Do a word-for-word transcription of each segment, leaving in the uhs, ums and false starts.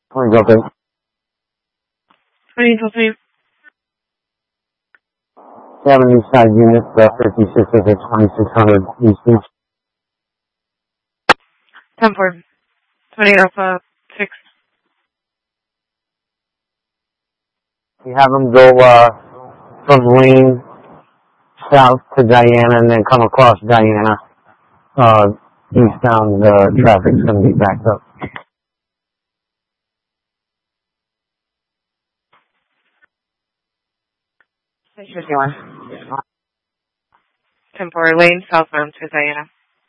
twenty Delta. twenty Delta. Seven Eastside unit, uh, fifty-six is at twenty-six hundred East Beach. ten four. twenty Alpha six. We have them go, uh, from Lane south to Diana and then come across Diana. Uh, eastbound, uh, traffic's gonna be backed up. six fifty-one. ten four Lane southbound to Diana.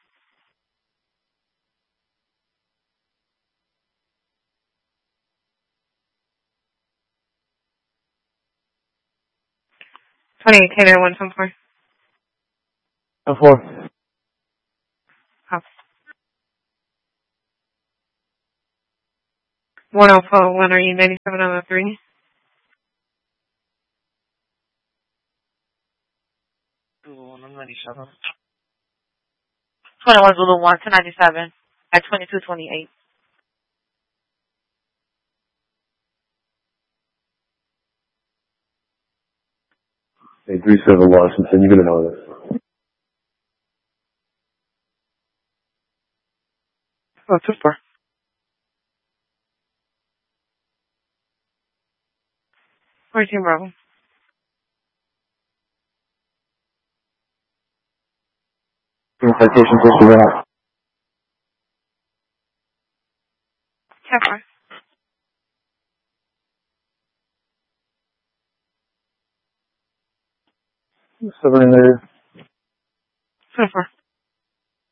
twenty-eight Taylor one ten four. ten four. House. one oh four one, are you ninety-seven on the three? ninety-seven. twenty-one Zulu one to ninety-seven at twenty-two twenty-eight. Hey, three seven Washington, you're gonna know this. Oh, too far. fourteen Bravo. Citation just around. ten four. Seven in there. ten four.